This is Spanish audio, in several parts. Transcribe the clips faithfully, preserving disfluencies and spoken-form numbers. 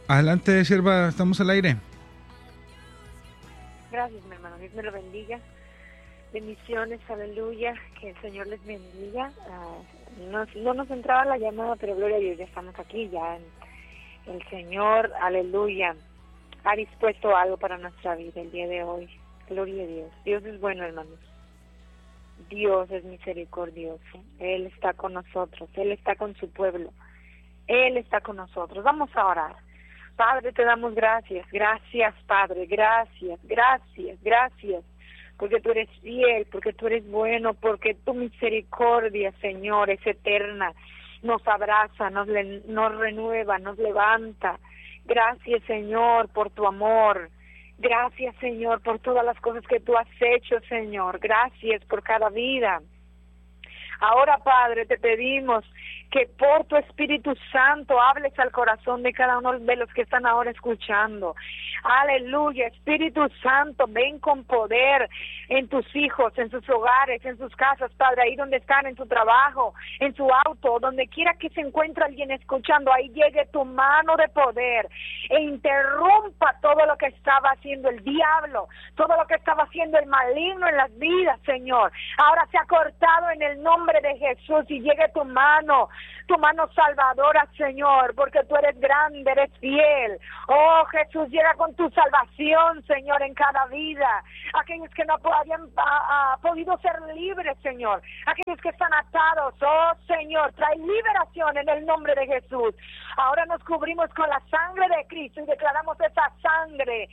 Adelante, sierva, estamos al aire. Gracias, mi hermano. Dios me lo bendiga. Bendiciones, aleluya. Que el Señor les bendiga. Uh, no, no nos entraba la llamada, pero gloria a Dios, ya estamos aquí. Ya el Señor, aleluya, ha dispuesto algo para nuestra vida el día de hoy. Gloria a Dios. Dios es bueno, hermanos. Dios es misericordioso. Él está con nosotros. Él está con su pueblo. Él está con nosotros. Vamos a orar. Padre, te damos gracias, gracias, Padre, gracias, gracias, gracias, porque tú eres fiel, porque tú eres bueno, porque tu misericordia, Señor, es eterna, nos abraza, nos, le, nos renueva, nos levanta. Gracias, Señor, por tu amor. Gracias, Señor, por todas las cosas que tú has hecho, Señor. Gracias por cada vida. Ahora, Padre, te pedimos que por tu Espíritu Santo hables al corazón de cada uno de los que están ahora escuchando. Aleluya, Espíritu Santo, ven con poder en tus hijos, en sus hogares, en sus casas, Padre, ahí donde están, en su trabajo, en su auto, donde quiera que se encuentre alguien escuchando, ahí llegue tu mano de poder e interrumpa todo lo que estaba haciendo el diablo, todo lo que estaba haciendo el maligno en las vidas, Señor. Ahora se ha cortado en el nombre de Jesús y llegue tu mano, tu mano salvadora, Señor, porque tú eres grande, eres fiel. Oh, Jesús, llega con tu salvación, Señor, en cada vida. Aquellos que no habían a, a, podido ser libres, Señor. Aquellos que están atados, oh, Señor, trae liberación en el nombre de Jesús. Ahora nos cubrimos con la sangre de Cristo y declaramos esa sangre,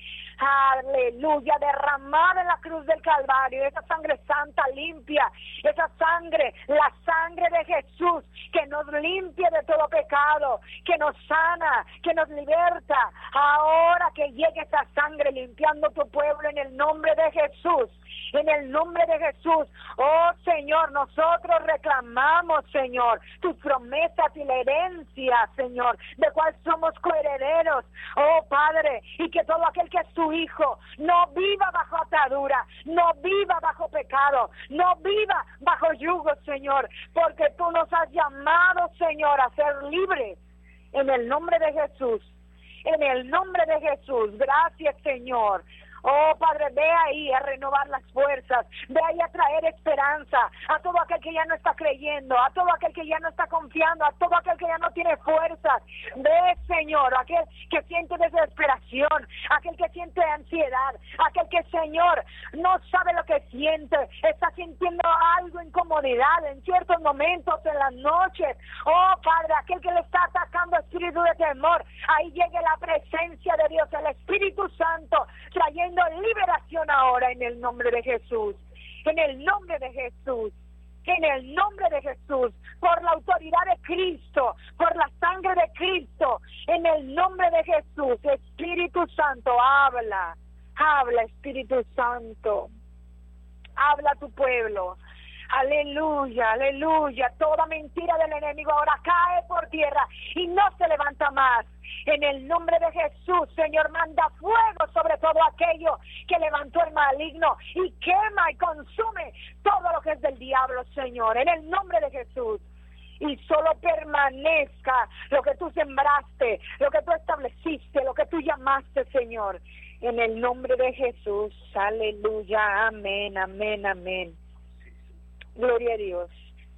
aleluya, derramada en la cruz del Calvario, esa sangre santa, limpia, esa sangre, la sangre de Jesús, que nos limpia de todo pecado, que nos sana, que nos liberta. Ahora que llegue esa sangre limpiando tu pueblo en el nombre de Jesús, en el nombre de Jesús. Oh, Señor, nosotros reclamamos, Señor, tus promesas y la herencia, Señor, de cual somos coherederos. Oh, Padre, y que todo aquel que es tu hijo no viva bajo atadura, no viva bajo pecado, no viva bajo yugo, Señor, porque tú nos has llamado, Señor, a ser libres en el nombre de Jesús. En el nombre de Jesús, gracias, Señor. Oh, Padre, ve ahí a renovar las fuerzas, ve ahí a traer esperanza a todo aquel que ya no está creyendo, a todo aquel que ya no está confiando, a todo aquel que ya no tiene fuerzas. Ve, Señor, aquel que siente desesperación, aquel que siente ansiedad, aquel que, Señor, no sabe lo que siente, está sintiendo algo, incomodidad en ciertos momentos, en las noches. Oh, Padre, aquel que le está atacando espíritu de temor, ahí llegue la presencia de Dios, el Espíritu Santo, trayendo liberación ahora en el nombre de Jesús, en el nombre de Jesús, en el nombre de Jesús, por la autoridad de Cristo, por la sangre de Cristo, en el nombre de Jesús. Espíritu Santo, habla, habla, Espíritu Santo, habla a tu pueblo. Aleluya, aleluya. Toda mentira del enemigo ahora cae por tierra y no se levanta más. En el nombre de Jesús, Señor, manda fuego sobre todo aquello que levantó el maligno y quema y consume todo lo que es del diablo, Señor, en el nombre de Jesús. Y solo permanezca lo que tú sembraste, lo que tú estableciste, lo que tú llamaste, Señor, en el nombre de Jesús. Aleluya, amén, amén, amén. Gloria a Dios.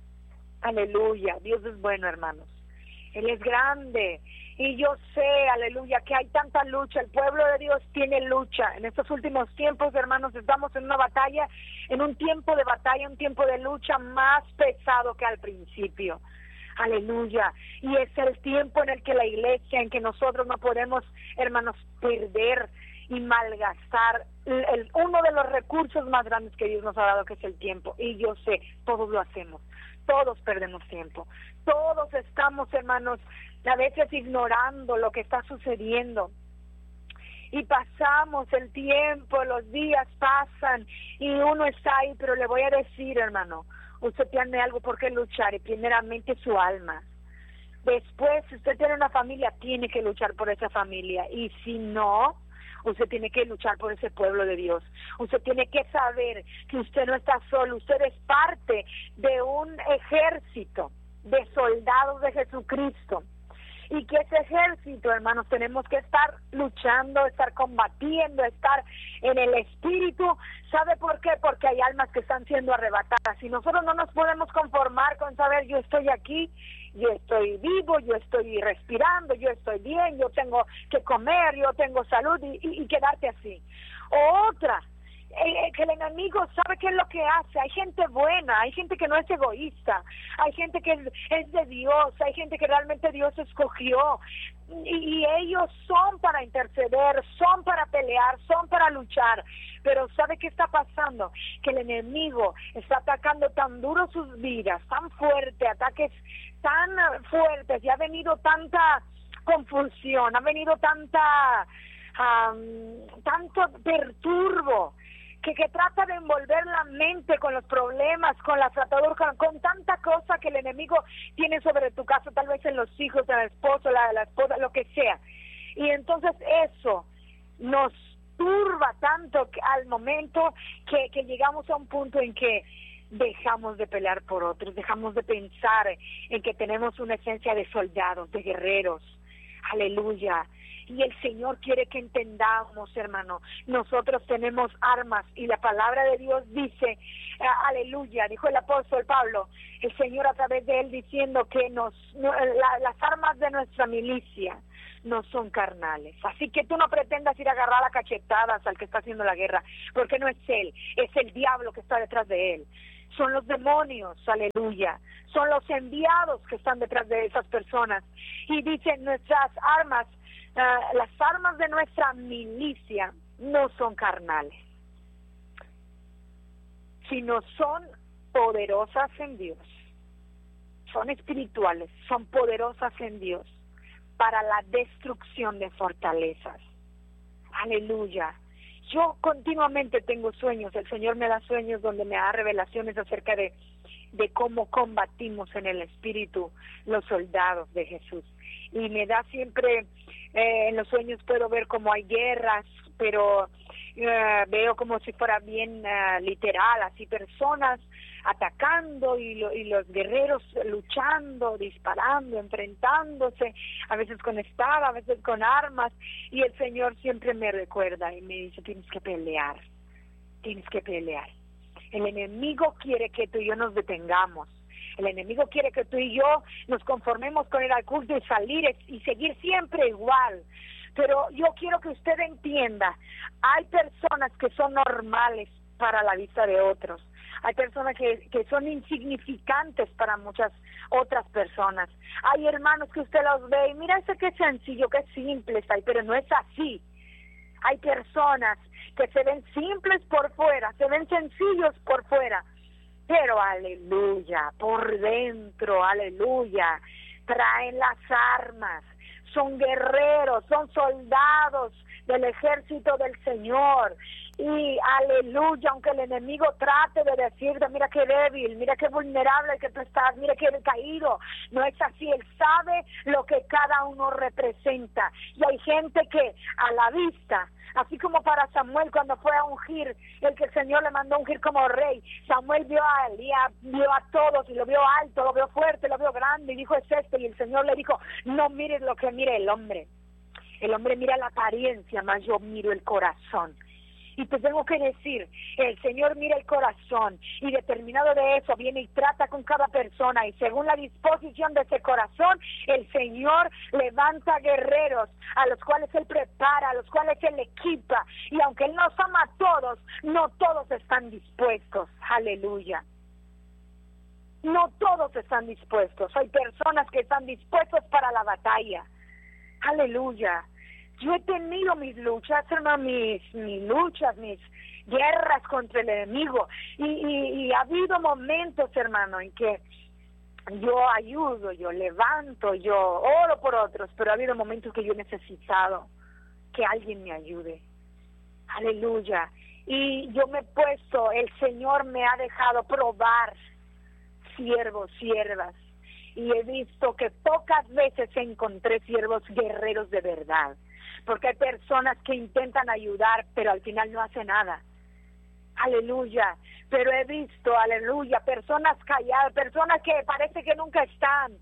Aleluya. Dios es bueno, hermanos. Él es grande. Y yo sé, aleluya, que hay tanta lucha. El pueblo de Dios tiene lucha. En estos últimos tiempos, hermanos, estamos en una batalla, en un tiempo de batalla, un tiempo de lucha más pesado que al principio. Aleluya. Y es el tiempo en el que la iglesia, en que nosotros no podemos, hermanos, perder y malgastar el, uno de los recursos más grandes que Dios nos ha dado, que es el tiempo. Y yo sé, todos lo hacemos, todos perdemos tiempo, todos estamos, hermanos, a veces ignorando lo que está sucediendo. Y pasamos el tiempo, los días pasan y uno está ahí, pero le voy a decir, hermano, usted tiene algo por qué luchar, y primeramente su alma. Después, si usted tiene una familia, tiene que luchar por esa familia, y si no, usted tiene que luchar por ese pueblo de Dios. Usted tiene que saber que usted no está solo, usted es parte de un ejército de soldados de Jesucristo. y que ese ejército, hermanos, tenemos que estar luchando, estar combatiendo, estar en el espíritu. ¿Sabe por qué? Porque hay almas que están siendo arrebatadas y nosotros no nos podemos conformar con saber yo estoy aquí, yo estoy vivo, yo estoy respirando, yo estoy bien, yo tengo que comer, yo tengo salud y, y, y quedarte así. O otra, Eh, que el enemigo sabe qué es lo que hace. Hay gente buena, hay gente que no es egoísta, hay gente que es, es de Dios, hay gente que realmente Dios escogió y, y ellos son para interceder, son para pelear, son para luchar. Pero ¿sabe qué está pasando? Que el enemigo está atacando tan duro sus vidas, tan fuerte, ataques tan fuertes, y ha venido tanta confusión, ha venido tanta um, tanto perturbo, Que, que trata de envolver la mente con los problemas, con las ataduras, con, con tanta cosa que el enemigo tiene sobre tu casa, tal vez en los hijos, el esposo, la, la esposa, lo que sea. Y entonces eso nos turba tanto que, al momento que, que llegamos a un punto en que dejamos de pelear por otros, dejamos de pensar en que tenemos una esencia de soldados, de guerreros. Aleluya. Y el Señor quiere que entendamos, hermano, nosotros tenemos armas y la palabra de Dios dice, aleluya, dijo el apóstol Pablo, el Señor a través de él diciendo que nos no, la, las armas de nuestra milicia no son carnales. Así que tú no pretendas ir a agarrar a cachetadas al que está haciendo la guerra, porque no es él, es el diablo que está detrás de él. Son los demonios, aleluya, son los enviados que están detrás de esas personas. Y dicen nuestras armas, Uh, las armas de nuestra milicia no son carnales, sino son poderosas en Dios, son espirituales, son poderosas en Dios para la destrucción de fortalezas. Aleluya. Yo continuamente tengo sueños, el Señor me da sueños donde me da revelaciones acerca de, de cómo combatimos en el espíritu los soldados de Jesús. Y me da siempre, eh, en los sueños puedo ver cómo hay guerras, pero eh, veo como si fuera bien uh, literal, así personas atacando y, lo, y los guerreros luchando, disparando, enfrentándose, a veces con espada, a veces con armas, y el Señor siempre me recuerda y me dice, tienes que pelear, tienes que pelear. El enemigo quiere que tú y yo nos detengamos. El enemigo quiere que tú y yo nos conformemos con ir al culto y salir y seguir siempre igual. Pero yo quiero que usted entienda, hay personas que son normales para la vista de otros. Hay personas que, que son insignificantes para muchas otras personas. Hay hermanos que usted los ve y mira ese qué sencillo, qué simple está ahí, pero no es así. Hay personas que se ven simples por fuera, se ven sencillos por fuera, pero aleluya, por dentro, aleluya, traen las armas, son guerreros, son soldados del ejército del Señor. Y aleluya, aunque el enemigo trate de decirte, mira qué débil, mira qué vulnerable que tú estás, mira qué caído, no es así. Él sabe lo que cada uno representa. Y hay gente que a la vista, así como para Samuel cuando fue a ungir, el que el Señor le mandó a ungir como rey, Samuel vio a Elías, vio a todos y lo vio alto, lo vio fuerte, lo vio grande y dijo es este, y el Señor le dijo, no mires lo que mire el hombre. El hombre mira la apariencia, mas yo miro el corazón. Y te tengo que decir, el Señor mira el corazón y determinado de eso viene y trata con cada persona, y según la disposición de ese corazón, el Señor levanta guerreros a los cuales Él prepara, a los cuales Él equipa, y aunque Él nos ama a todos, no todos están dispuestos. Aleluya. No todos están dispuestos. Hay personas que están dispuestos para la batalla. Aleluya. Yo he tenido mis luchas, hermano, mis, mis luchas, mis guerras contra el enemigo. Y, y, y ha habido momentos, hermano, en que yo ayudo, yo levanto, yo oro por otros, pero ha habido momentos que yo he necesitado que alguien me ayude. Aleluya. Y yo me he puesto, el Señor me ha dejado probar siervos, siervas. Y he visto que pocas veces encontré siervos guerreros de verdad. Porque hay personas que intentan ayudar, pero al final no hacen nada. Aleluya. Pero he visto, aleluya, personas calladas, personas que parece que nunca están.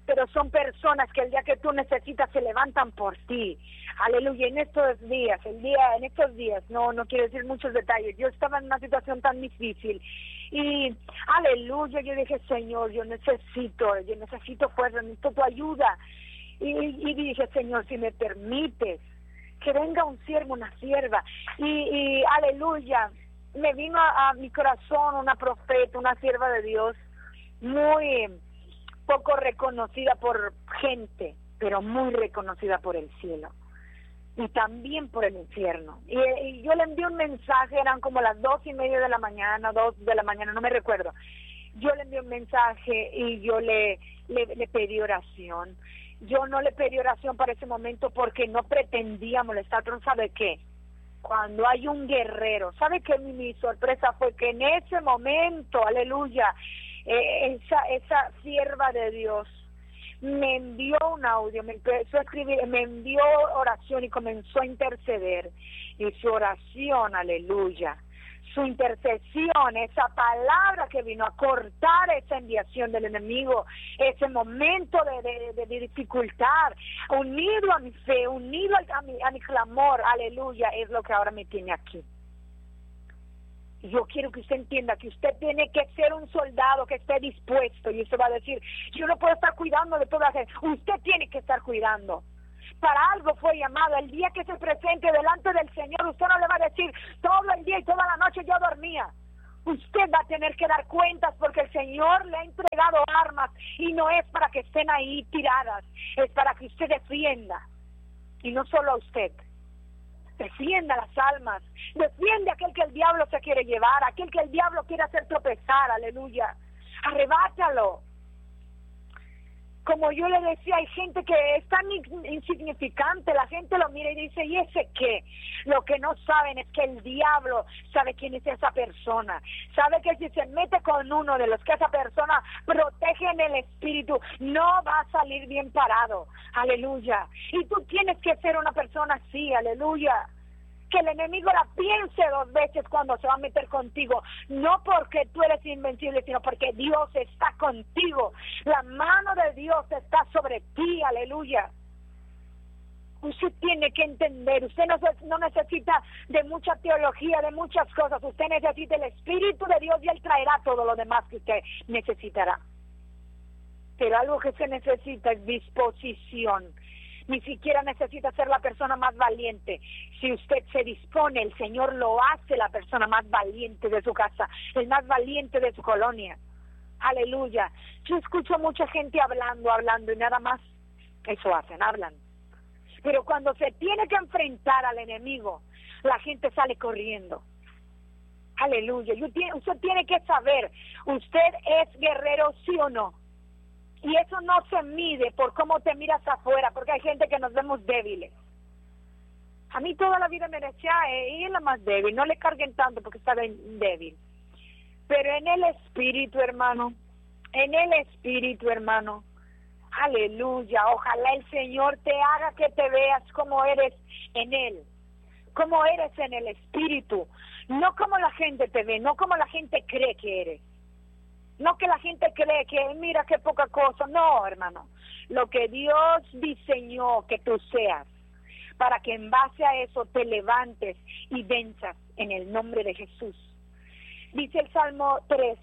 pero son personas que el día que tú necesitas se levantan por ti. Aleluya. En estos días, el día, en estos días, no, no quiero decir muchos detalles, yo estaba en una situación tan difícil y, aleluya, yo dije, Señor, yo necesito, yo necesito fuerza, necesito tu ayuda. Y, y dije, Señor, si me permites, que venga un siervo, una sierva. Y, y aleluya, me vino a, a mi corazón una profeta, una sierva de Dios, muy poco reconocida por gente, pero muy reconocida por el cielo y también por el infierno. Y, y yo le envié un mensaje, eran como las dos y media de la mañana, dos de la mañana, no me recuerdo. Yo le envié un mensaje y yo le, le, le pedí oración. Yo no le pedí oración para ese momento porque no pretendía molestar, pero ¿sabe qué? Cuando hay un guerrero, ¿sabe qué? Mi, mi sorpresa fue que en ese momento, aleluya, eh, esa, esa sierva de Dios me envió un audio, me empezó a escribir, me envió oración y comenzó a interceder. Y su oración, aleluya, su intercesión, esa palabra que vino a cortar esa enviación del enemigo, ese momento de, de, de dificultad, unido a mi fe, unido a mi, a mi clamor, aleluya, es lo que ahora me tiene aquí. Yo quiero que usted entienda que usted tiene que ser un soldado que esté dispuesto, y usted va a decir, yo no puedo estar cuidando de toda la gente. Usted tiene que estar cuidando. Para algo fue llamado. El día que se presente delante del Señor, usted no le va a decir, todo el día y toda la noche yo dormía. Usted va a tener que dar cuentas porque el Señor le ha entregado armas y no es para que estén ahí tiradas, es para que usted defienda. Y no solo a usted. Defienda las almas, defiende a aquel que el diablo se quiere llevar, a aquel que el diablo quiere hacer tropezar, aleluya, arrebátalo. Como yo le decía, hay gente que es tan insignificante, la gente lo mira y dice, ¿y ese qué? Lo que no saben es que el diablo sabe quién es esa persona, sabe que si se mete con uno de los que esa persona protege en el espíritu, no va a salir bien parado, aleluya. Y tú tienes que ser una persona así, aleluya. Que el enemigo la piense dos veces cuando se va a meter contigo, no porque tú eres invencible, sino porque Dios está contigo, la mano de Dios está sobre ti, aleluya. Usted tiene que entender, usted no, no necesita de mucha teología, de muchas cosas, usted necesita el Espíritu de Dios y Él traerá todo lo demás que usted necesitará. Pero algo que se necesita es disposición. Ni siquiera necesita ser la persona más valiente. Si usted se dispone, el Señor lo hace la persona más valiente de su casa, el más valiente de su colonia. Aleluya. Yo escucho mucha gente hablando, hablando y nada más eso hacen, hablan. Pero cuando se tiene que enfrentar al enemigo, la gente sale corriendo. Aleluya. Usted tiene que saber, ¿usted es guerrero sí o no? Y eso no se mide por cómo te miras afuera, porque hay gente que nos vemos débiles. A mí toda la vida me decía, eh, ella es la más débil, no le carguen tanto porque está débil. Pero en el espíritu, hermano, en el espíritu, hermano, aleluya, ojalá el Señor te haga que te veas como eres en Él, como eres en el espíritu, no como la gente te ve, no como la gente cree que eres. No que la gente cree que, mira qué poca cosa. No, hermano. Lo que Dios diseñó que tú seas, para que en base a eso te levantes y venzas en el nombre de Jesús. Dice el Salmo tres.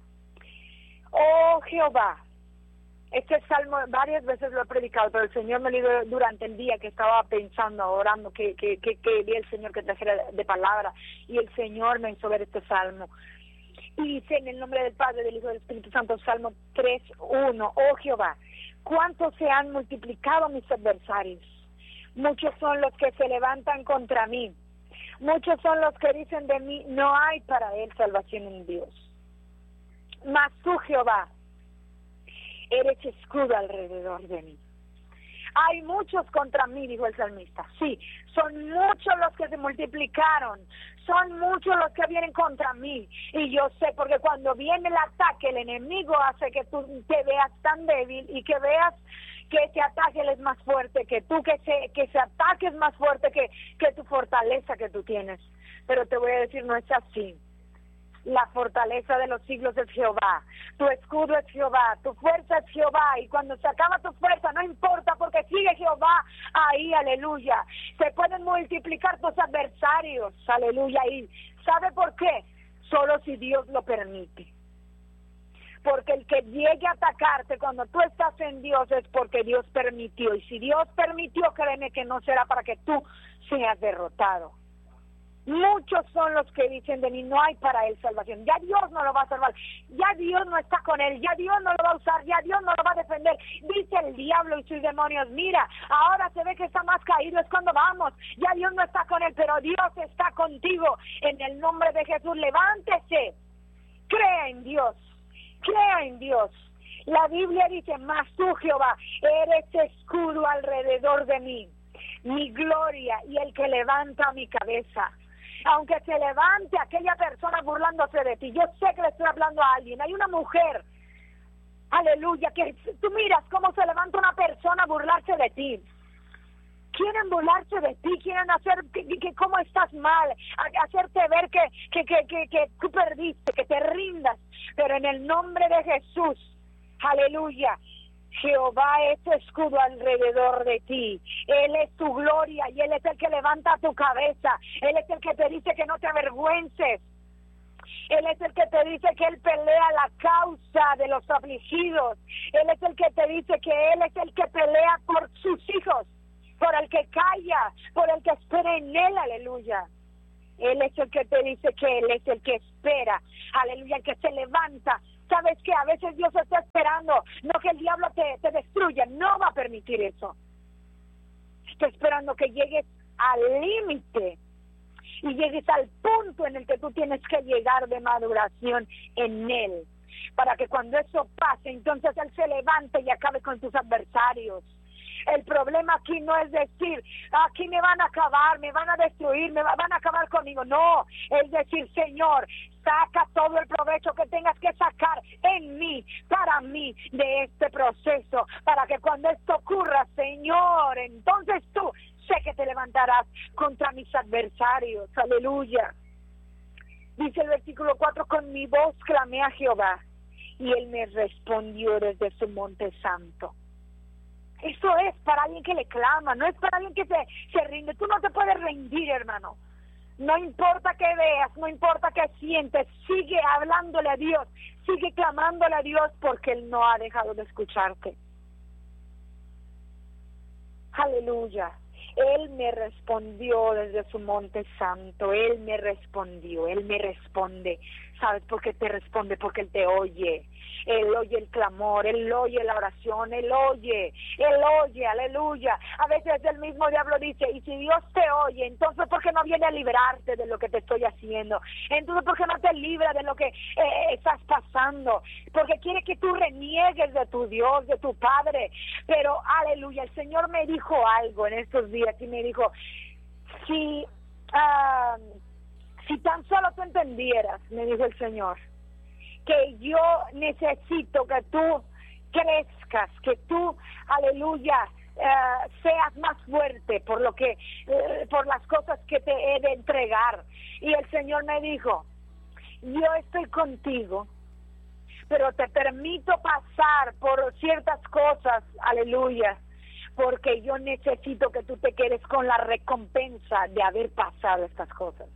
Oh Jehová. Este salmo varias veces lo he predicado, pero el Señor me lo dio durante el día que estaba pensando, orando, que, que, que, que vi el Señor que trajera de palabra. Y el Señor me hizo ver este salmo. Y dice en el nombre del Padre, del Hijo y del Espíritu Santo, Salmo tres, uno. Oh Jehová, cuánto se han multiplicado mis adversarios. Muchos son los que se levantan contra mí. Muchos son los que dicen de mí, no hay para él salvación en Dios. Mas tú, Jehová, eres escudo alrededor de mí. Hay muchos contra mí, dijo el salmista. Sí, son muchos los que se multiplicaron. Son muchos los que vienen contra mí. Y yo sé, porque cuando viene el ataque, el enemigo hace que tú te veas tan débil y que veas que ese ataque es más fuerte que tú, que ese, que ese ataque es más fuerte que, que tu fortaleza que tú tienes. Pero te voy a decir, no es así. La fortaleza de los siglos es Jehová, tu escudo es Jehová, tu fuerza es Jehová, y cuando se acaba tu fuerza no importa porque sigue Jehová ahí, aleluya. Se pueden multiplicar tus adversarios, aleluya, y ¿sabe por qué? Solo si Dios lo permite. Porque el que llegue a atacarte cuando tú estás en Dios es porque Dios permitió, y si Dios permitió, créeme que no será para que tú seas derrotado. Muchos son los que dicen de mí, no hay para él salvación, ya Dios no lo va a salvar, ya Dios no está con él, ya Dios no lo va a usar, ya Dios no lo va a defender. Dice el diablo y sus demonios, mira, ahora se ve que está más caído, es cuando vamos, ya Dios no está con él, pero Dios está contigo. En el nombre de Jesús, levántese, crea en Dios, crea en Dios. La Biblia dice, mas tú, Jehová, eres escudo alrededor de mí, mi gloria y el que levanta mi cabeza. Aunque se levante aquella persona burlándose de ti, yo sé que le estoy hablando a alguien. Hay una mujer, aleluya, que tú miras cómo se levanta una persona a burlarse de ti. Quieren burlarse de ti, quieren hacer que, que cómo estás mal, a, hacerte ver que, que, que, que, que tú perdiste, que te rindas. Pero en el nombre de Jesús, aleluya, Jehová es tu escudo alrededor de ti. Él es tu gloria y Él es el que levanta tu cabeza. Él es el que te dice que no te avergüences. Él es el que te dice que Él pelea la causa de los afligidos. Él es el que te dice que Él es el que pelea por sus hijos, por el que calla, por el que espera en Él, aleluya. Él es el que te dice que Él es el que espera, aleluya, el que se levanta. ¿Sabes qué? A veces Dios está esperando, no que el diablo te, te destruya, no va a permitir eso. Está esperando que llegues al límite y llegues al punto en el que tú tienes que llegar de maduración en Él, para que cuando eso pase, entonces Él se levante y acabe con tus adversarios. El problema aquí no es decir, aquí me van a acabar, me van a destruir, me van a acabar conmigo. No, es decir, Señor, saca todo el provecho que tengas que sacar en mí, para mí, de este proceso, para que cuando esto ocurra, Señor, entonces tú sé que te levantarás contra mis adversarios. Aleluya. Dice el versículo cuatro, con mi voz clamé a Jehová, y Él me respondió desde su monte santo. Eso es para alguien que le clama, no es para alguien que se, se rinde. Tú no te puedes rendir, hermano. No importa qué veas, no importa qué sientes, sigue hablándole a Dios, sigue clamándole a Dios, porque Él no ha dejado de escucharte. Aleluya. Él me respondió desde su monte santo, Él me respondió, Él me responde. ¿Sabes por qué te responde? Porque Él te oye. Él oye el clamor, Él oye la oración, Él oye, Él oye, aleluya. A veces el mismo diablo dice, y si Dios te oye, entonces ¿por qué no viene a librarte de lo que te estoy haciendo? Entonces ¿por qué no te libra de lo que eh, estás pasando? Porque quiere que tú reniegues de tu Dios, de tu Padre. Pero aleluya, el Señor me dijo algo en estos días y me dijo, si, uh, si tan solo tú entendieras, me dijo el Señor, que yo necesito que tú crezcas, que tú, aleluya, uh, seas más fuerte por lo que, uh, por las cosas que te he de entregar. Y el Señor me dijo, yo estoy contigo, pero te permito pasar por ciertas cosas, aleluya, porque yo necesito que tú te quedes con la recompensa de haber pasado estas cosas.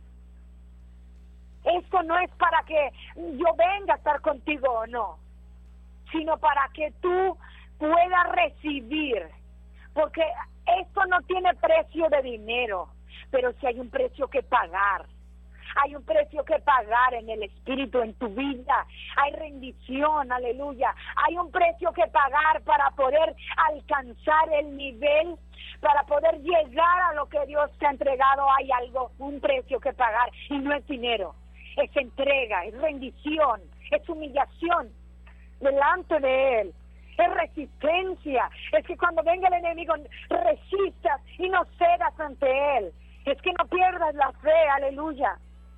Esto no es para que yo venga a estar contigo o no, sino para que tú puedas recibir, porque esto no tiene precio de dinero, pero sí hay un precio que pagar. Hay un precio que pagar en el Espíritu, en tu vida. Hay rendición, aleluya. Hay un precio que pagar para poder alcanzar el nivel, para poder llegar a lo que Dios te ha entregado. Hay algo, un precio que pagar, y no es dinero. Es entrega, es rendición, es humillación delante de Él, es resistencia. Es que cuando venga el enemigo resistas y no cedas ante Él. Es que no pierdas la fe, aleluya.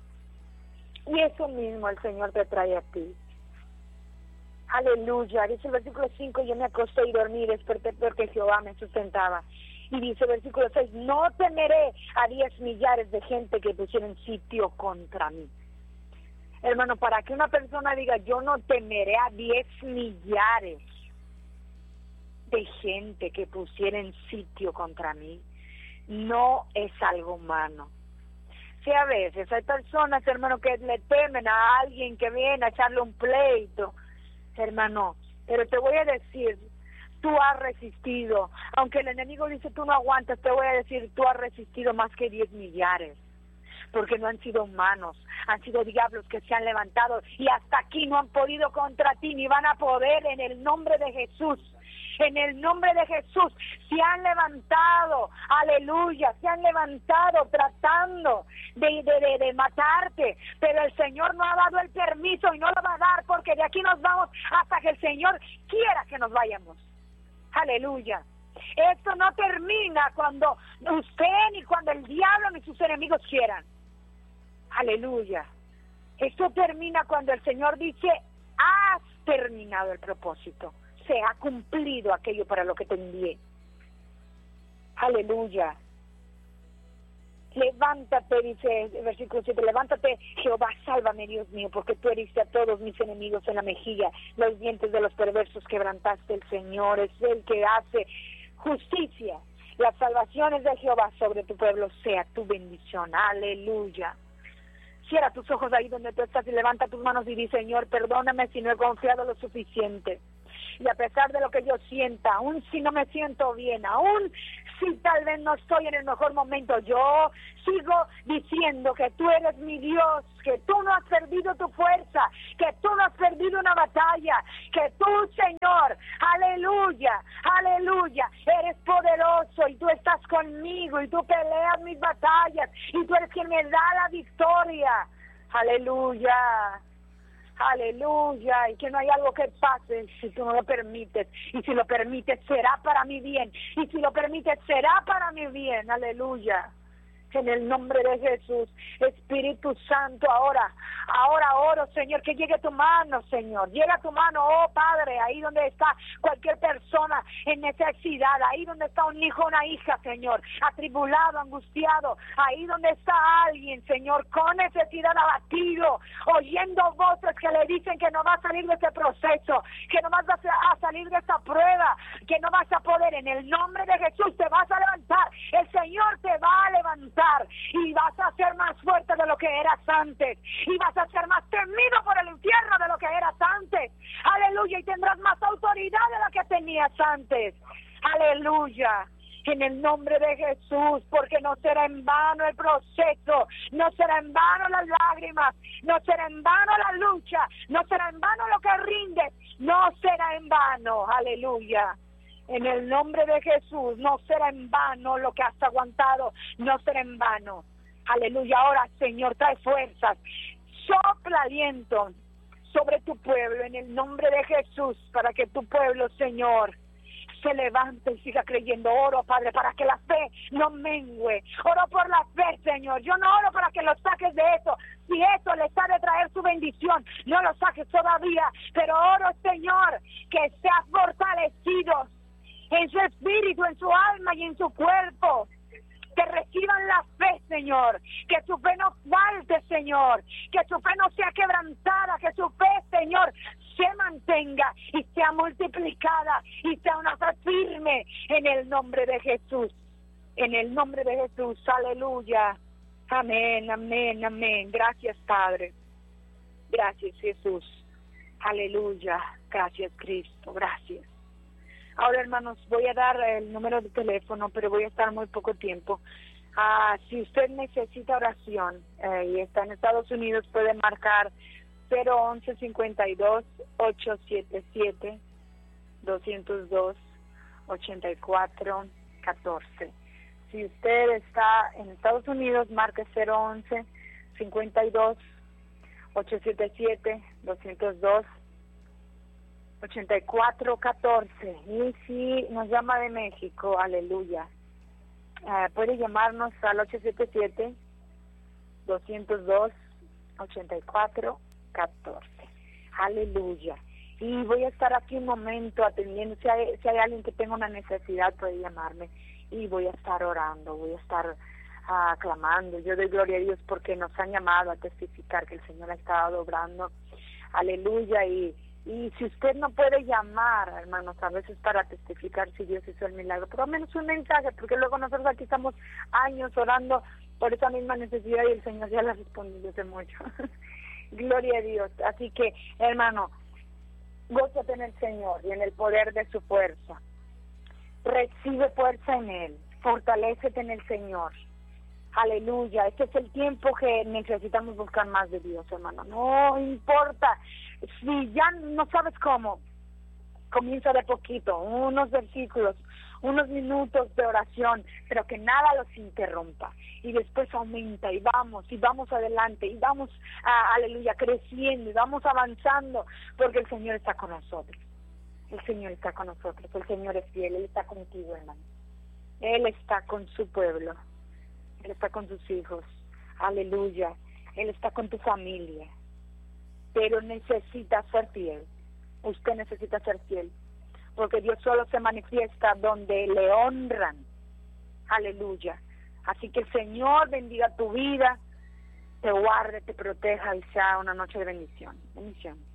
Y eso mismo el Señor te trae a ti. Aleluya. Dice el versículo cinco, yo me acosté y dormí, desperté porque Jehová me sustentaba. Y dice el versículo seis, no temeré a diez millares de gente que pusieron sitio contra mí. Hermano, para que una persona diga, yo no temeré a diez millares de gente que pusiera en sitio contra mí, no es algo humano. Sí, a veces hay personas, hermano, que le temen a alguien que viene a echarle un pleito, hermano, pero te voy a decir, tú has resistido, aunque el enemigo dice tú no aguantas, te voy a decir, tú has resistido más que diez millares. Porque no han sido humanos, han sido diablos que se han levantado y hasta aquí no han podido contra ti, ni van a poder en el nombre de Jesús. En el nombre de Jesús se han levantado, aleluya, se han levantado tratando de, de, de, de matarte, pero el Señor no ha dado el permiso y no lo va a dar, porque de aquí nos vamos hasta que el Señor quiera que nos vayamos. Aleluya. Esto no termina cuando usted, ni cuando el diablo, ni sus enemigos quieran. Aleluya. Esto termina cuando el Señor dice, has terminado el propósito. Se ha cumplido aquello para lo que te envié. Aleluya. Levántate, dice el versículo siete, levántate, Jehová, sálvame, Dios mío, porque tú heriste a todos mis enemigos en la mejilla, los dientes de los perversos quebrantaste. El Señor es el que hace justicia. Las salvaciones de Jehová sobre tu pueblo sea tu bendición. Aleluya. Cierra tus ojos ahí donde tú estás y levanta tus manos y di, Señor, perdóname si no he confiado lo suficiente. Y a pesar de lo que yo sienta, aún si no me siento bien, aún si tal vez no estoy en el mejor momento, yo sigo diciendo que tú eres mi Dios, que tú no has perdido tu fuerza, que tú no has perdido una batalla, que tú, Señor, aleluya, aleluya, eres poderoso y tú estás conmigo y tú peleas mis batallas y tú eres quien me da la victoria. Aleluya. Aleluya, y que no hay algo que pase si tú no lo permites, y si lo permites será para mi bien, y si lo permites será para mi bien. Aleluya. En el nombre de Jesús, Espíritu Santo, ahora, ahora oro, Señor, que llegue tu mano, Señor, llega tu mano, oh Padre, ahí donde está cualquier persona en necesidad, ahí donde está un hijo, una hija, Señor, atribulado, angustiado, ahí donde está alguien, Señor, con necesidad, abatido, oyendo voces que le dicen que no va a salir de este proceso, que no vas a salir de esta prueba, que no vas a poder. En el nombre de Jesús te vas a levantar, el Señor te va a levantar y vas a ser más fuerte de lo que eras antes, y vas a ser más temido por el infierno de lo que eras antes. Aleluya. Y tendrás más autoridad de la que tenías antes. Aleluya. En el nombre de Jesús, porque no será en vano el proceso, no será en vano las lágrimas, no será en vano la lucha, no será en vano lo que rinde, no será en vano. Aleluya. En el nombre de Jesús, no será en vano lo que has aguantado, no será en vano. Aleluya. Ahora, Señor, trae fuerzas, sopla aliento sobre tu pueblo en el nombre de Jesús, para que tu pueblo, Señor, se levante y siga creyendo. Oro, Padre, para que la fe no mengue. Oro por la fe, Señor. Yo no oro para que lo saques de eso. Si eso les ha de traer su bendición, no lo saques todavía. Pero oro, Señor, que seas fortalecido en su espíritu, en su alma y en su cuerpo, que reciban la fe, Señor, que su fe no falte, Señor, que su fe no sea quebrantada, que su fe, Señor, se mantenga y sea multiplicada y sea una fe firme en el nombre de Jesús, en el nombre de Jesús. Aleluya. Amén, amén, amén. Gracias, Padre. Gracias, Jesús. Aleluya. Gracias, Cristo. Gracias. Ahora, hermanos, voy a dar el número de teléfono, pero voy a estar muy poco tiempo. Ah, si usted necesita oración eh, y está en Estados Unidos, puede marcar cero once cincuenta y dos, ochocientos setenta y siete, doscientos dos, ochenta y cuatro, catorce. Si usted está en Estados Unidos, marque cero once cincuenta y dos, ochocientos setenta y siete, doscientos dos, ochenta y cuatro, catorce. Y si nos llama de México, aleluya, uh, puede llamarnos al ocho siete siete, doscientos dos, ochenta y cuatro, catorce. Aleluya. Y voy a estar aquí un momento atendiendo. Si hay, si hay alguien que tenga una necesidad, puede llamarme y voy a estar orando, voy a estar ah, clamando. Yo doy gloria a Dios porque nos han llamado a testificar que el Señor ha estado obrando. Aleluya. Y, y si usted no puede llamar, hermanos, a veces para testificar si Dios hizo el milagro, pero al menos un mensaje, porque luego nosotros aquí estamos años orando por esa misma necesidad y el Señor ya la ha respondido hace mucho. Gloria a Dios. Así que, hermano, gózate en el Señor y en el poder de su fuerza. Recibe fuerza en Él. Fortalécete en el Señor. Aleluya. Este es el tiempo que necesitamos buscar más de Dios, hermano. No importa. Si ya no sabes cómo, comienza de poquito, unos versículos, unos minutos de oración, pero que nada los interrumpa. Y después aumenta y vamos, y vamos adelante, y vamos, a, aleluya, creciendo, y vamos avanzando, porque el Señor está con nosotros. El Señor está con nosotros, el Señor es fiel, Él está contigo, hermano. Él está con su pueblo, Él está con sus hijos, aleluya, Él está con tu familia, pero necesita ser fiel. Usted necesita ser fiel, porque Dios solo se manifiesta donde le honran. Aleluya. Así que el Señor bendiga tu vida, te guarde, te proteja y sea una noche de bendición. Bendición.